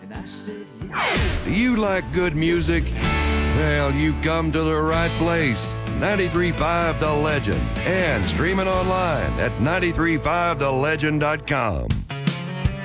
And I said, yeah. Do you like good music? Well, you've come to the right place. 93.5 The Legend. And streaming online at 935thelegend.com.